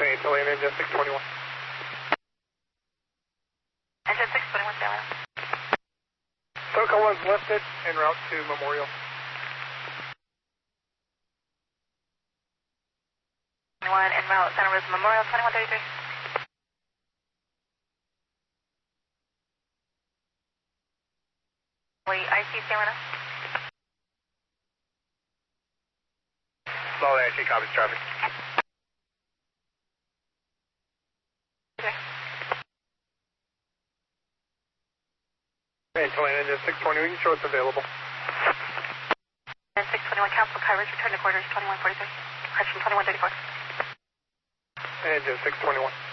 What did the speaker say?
Tulane, engine 621. Engine 621, down. SoCal was lifted en route to Memorial. 21 en route, Santa Rosa Memorial, 2133. IC stamina. Solid IC, copies traffic. Okay. Tulane, engine 620, we can show it's available. Engine 621, cancel coverage, return to quarters 2143. Correction 2134. Engine 621.